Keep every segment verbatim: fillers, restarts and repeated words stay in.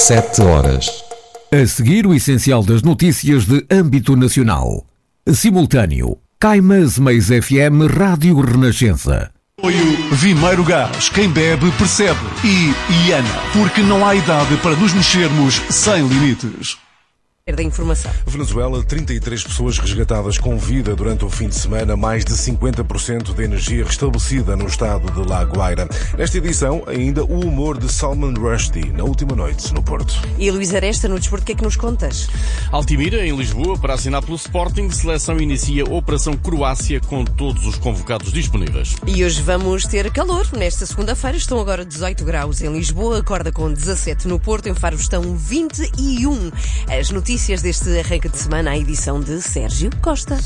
sete horas. A seguir, o essencial das notícias de âmbito nacional. Simultâneo. Caimas Mais F M Rádio Renascença. Apoio Vimeiro Gás. Quem bebe, percebe. E Iana. Porque não há idade para nos mexermos sem limites. Da informação. Venezuela, trinta e três pessoas resgatadas com vida durante o fim de semana, mais de cinquenta por cento de energia restabelecida no estado de La Guaira. Nesta edição, ainda o humor de Salman Rushdie, na última noite, no Porto. E Luís Aresta, no desporto, o que é que nos contas? Altimira, em Lisboa, para assinar pelo Sporting, seleção inicia Operação Croácia com todos os convocados disponíveis. E hoje vamos ter calor. Nesta segunda-feira estão agora dezoito graus em Lisboa, acorda com dezassete no Porto, em Faro estão vinte e um. As notícias deste arranque de semana, a edição de Sérgio Costa.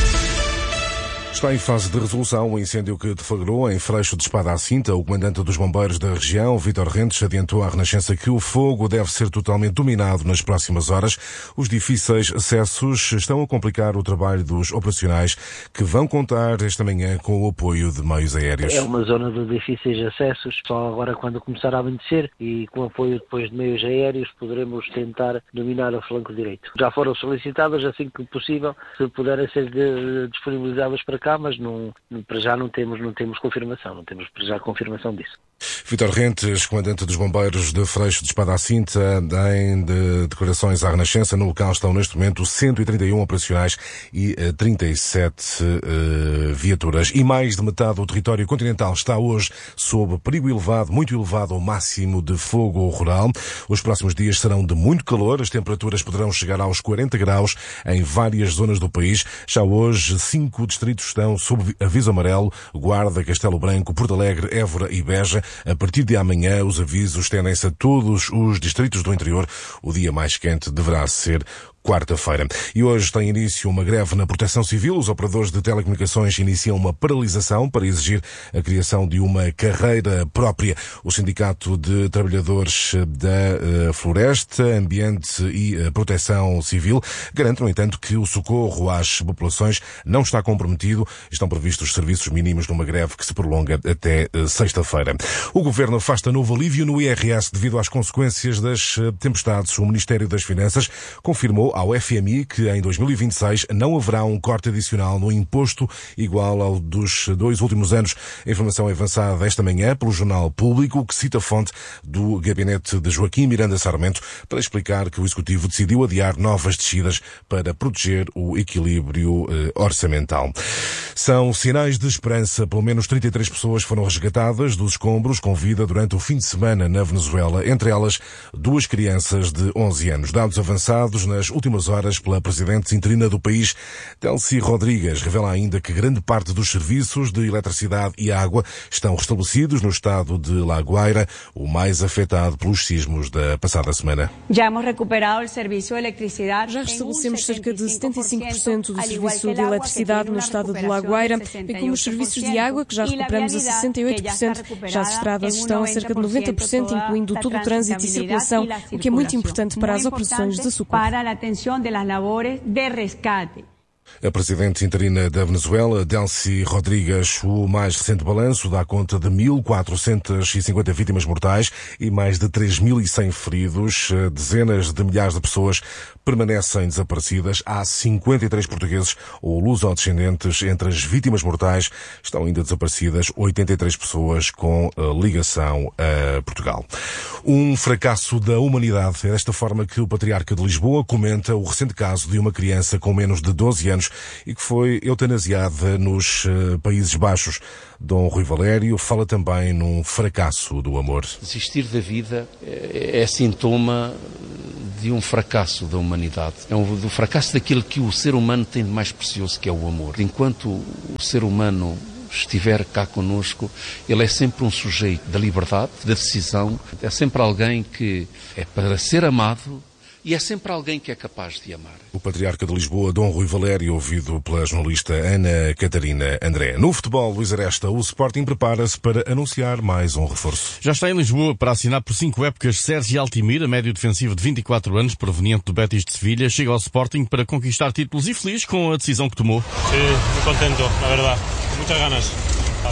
Está em fase de resolução o incêndio que deflagrou em Freixo de Espada à Cinta. O comandante dos bombeiros da região, Vítor Rentes, adiantou à Renascença que o fogo deve ser totalmente dominado nas próximas horas. Os difíceis acessos estão a complicar o trabalho dos operacionais, que vão contar esta manhã com o apoio de meios aéreos. É uma zona de difíceis acessos. Só agora, quando começar a amanhecer e com apoio depois de meios aéreos, poderemos tentar dominar o flanco direito. Já foram solicitadas, assim que possível, se puderem ser de, disponibilizadas para cá, mas não, para já não temos, não temos confirmação, não temos para já confirmação disso. Vítor Rentes, comandante dos bombeiros de Freixo de Espada à Cinta, em de declarações à Renascença. No local estão neste momento cento e trinta e um operacionais e trinta e sete uh, viaturas. E mais de metade do território continental está hoje sob perigo elevado, muito elevado ao máximo de fogo rural. Os próximos dias serão de muito calor. As temperaturas poderão chegar aos quarenta graus em várias zonas do país. Já hoje, cinco distritos estão sob aviso amarelo: Guarda, Castelo Branco, Porto Alegre, Évora e Beja. A partir de amanhã, os avisos estendem-se a todos os distritos do interior. O dia mais quente deverá ser quarta-feira. E hoje tem início uma greve na Proteção Civil. Os operadores de telecomunicações iniciam uma paralisação para exigir a criação de uma carreira própria. O Sindicato de Trabalhadores da Floresta, Ambiente e Proteção Civil garante, no entanto, que o socorro às populações não está comprometido. Estão previstos serviços mínimos numa greve que se prolonga até sexta-feira. O Governo afasta novo alívio no I R S devido às consequências das tempestades. O Ministério das Finanças confirmou ao F M I que em dois mil e vinte e seis não haverá um corte adicional no imposto igual ao dos dois últimos anos. A informação é avançada esta manhã pelo Jornal Público, que cita a fonte do gabinete de Joaquim Miranda Sarmento para explicar que o Executivo decidiu adiar novas descidas para proteger o equilíbrio eh, orçamental. São sinais de esperança. Pelo menos trinta e três pessoas foram resgatadas dos escombros com vida durante o fim de semana na Venezuela, entre elas duas crianças de onze anos. Dados avançados nas últimas horas pela presidente interina do país, Delcy Rodrigues, revela ainda que grande parte dos serviços de eletricidade e água estão restabelecidos no estado de La Guaira, o mais afetado pelos sismos da passada semana. Já hemos recuperado o serviço de eletricidade. Já restabelecemos cerca de setenta e cinco por cento do serviço de eletricidade no estado de La Guaira, bem como os serviços de água, que já recuperamos a sessenta e oito por cento. Já as estradas estão a cerca de noventa por cento, incluindo todo o trânsito e circulação, o que é muito importante para as operações de socorro. De las labores de rescate. A presidente interina da Venezuela, Delcy Rodrigues, o mais recente balanço dá conta de mil quatrocentas e cinquenta vítimas mortais e mais de três mil e cem feridos. Dezenas de milhares de pessoas permanecem desaparecidas. Há cinquenta e três portugueses ou luso-descendentes entre as vítimas mortais. Estão ainda desaparecidas oitenta e três pessoas com ligação a Portugal. Um fracasso da humanidade. É desta forma que o Patriarca de Lisboa comenta o recente caso de uma criança com menos de doze anos e que foi eutanasiada nos uh, Países Baixos. Dom Rui Valério fala também num fracasso do amor. Desistir da vida é, é sintoma de um fracasso da humanidade. É um do fracasso daquilo que o ser humano tem de mais precioso, que é o amor. Enquanto o ser humano estiver cá connosco, ele é sempre um sujeito da liberdade, da decisão, é sempre alguém que é para ser amado, e é sempre alguém que é capaz de amar. O Patriarca de Lisboa, Dom Rui Valério, ouvido pela jornalista Ana Catarina André. No futebol, Luís Aresta, o Sporting prepara-se para anunciar mais um reforço. Já está em Lisboa para assinar por cinco épocas Sérgio Altimira, médio defensivo de vinte e quatro anos, proveniente do Betis de Sevilha. Chega ao Sporting para conquistar títulos e feliz com a decisão que tomou. Sim, muito contento, na verdade. Muitas ganas para ganar.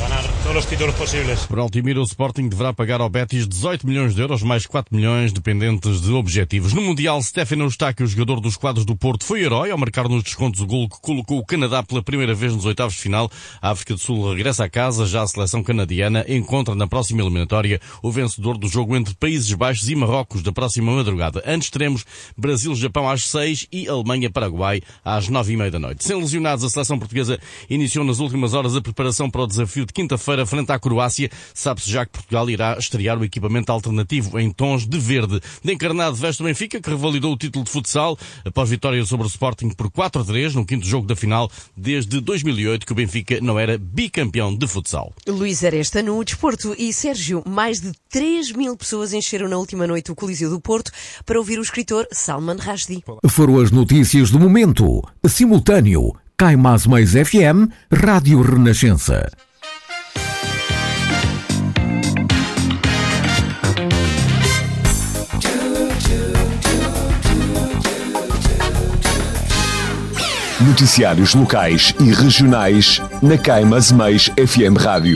todos los títulos posibles. Por Altimira, o Sporting deverá pagar ao Betis dezoito milhões de euros, mais quatro milhões dependentes de objetivos. No Mundial, Stefano Eustáquio, o jogador dos quadros do Porto, foi herói ao marcar nos descontos o golo que colocou o Canadá pela primeira vez nos oitavos de final. A África do Sul regressa a casa, já a seleção canadiana encontra na próxima eliminatória o vencedor do jogo entre Países Baixos e Marrocos da próxima madrugada. Antes teremos Brasil-Japão às seis e Alemanha-Paraguai às nove e meia da noite. Sem lesionados, a seleção portuguesa iniciou nas últimas horas a preparação para o desafio de quinta-feira frente à Croácia. Sabe-se já que Portugal irá estrear o equipamento alternativo em tons de verde. De encarnado veste o Benfica, que revalidou o título de futsal após vitória sobre o Sporting por quatro a três no quinto jogo da final desde dois mil e oito que o Benfica não era bicampeão de futsal. Luís Aresta no desporto. E Sérgio, mais de três mil pessoas encheram na última noite o Coliseu do Porto para ouvir o escritor Salman Rushdie. Foram as notícias do momento. Simultâneo. Cai mais mais F M, Rádio Renascença. Noticiários locais e regionais na Cai mais mais F M Rádio.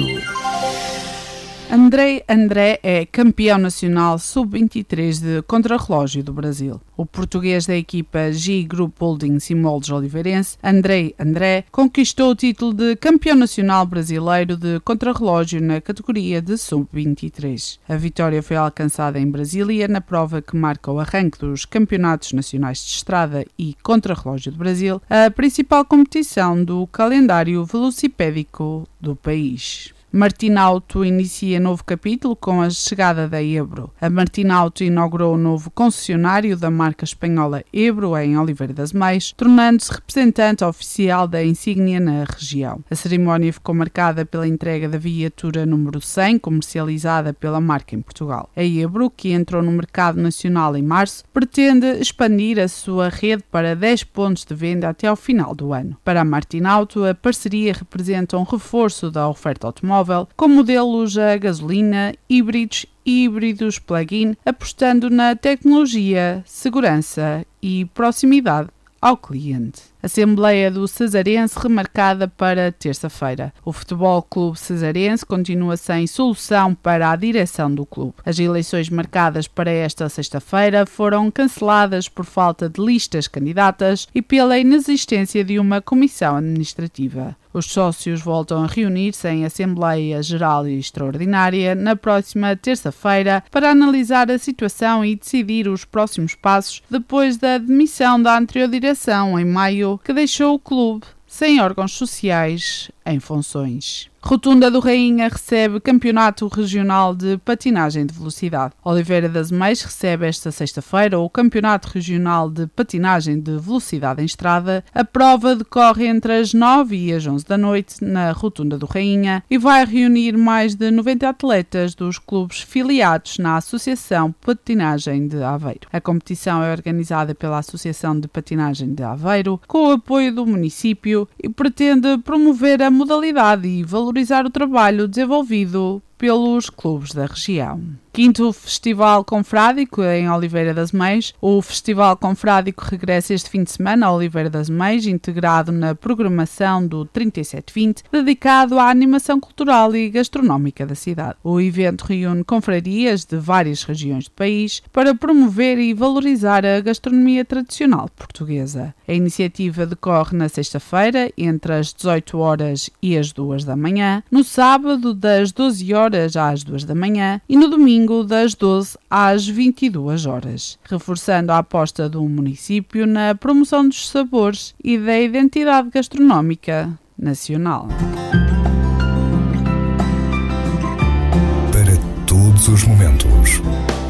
André André é campeão nacional sub vinte e três de contrarrelógio do Brasil. O português da equipa G Group Holdings e Moldes Oliveirense, André André, conquistou o título de campeão nacional brasileiro de contrarrelógio na categoria de sub vinte e três. A vitória foi alcançada em Brasília na prova que marca o arranque dos campeonatos nacionais de estrada e contrarrelógio do Brasil, a principal competição do calendário velocipédico do país. Martinauto inicia novo capítulo com a chegada da Ebro. A Martinauto inaugurou o novo concessionário da marca espanhola Ebro em Oliveira das Meias, tornando-se representante oficial da insígnia na região. A cerimónia ficou marcada pela entrega da viatura número cem, comercializada pela marca em Portugal. A Ebro, que entrou no mercado nacional em março, pretende expandir a sua rede para dez pontos de venda até ao final do ano. Para a Martinauto, a parceria representa um reforço da oferta automóvel, com modelos a gasolina, híbridos e híbridos plug-in, apostando na tecnologia, segurança e proximidade ao cliente. Assembleia do Cesarense remarcada para terça-feira. O Futebol Clube Cesarense continua sem solução para a direção do clube. As eleições marcadas para esta sexta-feira foram canceladas por falta de listas candidatas e pela inexistência de uma comissão administrativa. Os sócios voltam a reunir-se em Assembleia Geral e Extraordinária na próxima terça-feira para analisar a situação e decidir os próximos passos depois da demissão da anterior direção em maio, que deixou o clube sem órgãos sociais em funções. Rotunda do Rainha recebe Campeonato Regional de Patinagem de Velocidade. Oliveira das Meias recebe esta sexta-feira o Campeonato Regional de Patinagem de Velocidade em Estrada. A prova decorre entre as nove e as onze da noite na Rotunda do Rainha e vai reunir mais de noventa atletas dos clubes filiados na Associação Patinagem de Aveiro. A competição é organizada pela Associação de Patinagem de Aveiro com o apoio do município e pretende promover a modalidade e valorizar o trabalho desenvolvido pelos clubes da região. Quinto Festival Confrádico em Oliveira das Meias. O Festival Confrádico regressa este fim de semana a Oliveira das Meias, integrado na programação do trinta e sete vinte, dedicado à animação cultural e gastronómica da cidade. O evento reúne confrarias de várias regiões do país para promover e valorizar a gastronomia tradicional portuguesa. A iniciativa decorre na sexta-feira, entre as dezoito horas e as duas da manhã, no sábado das doze horas às duas da manhã e no domingo das doze às vinte e duas horas, reforçando a aposta do município na promoção dos sabores e da identidade gastronómica nacional. Para todos os momentos,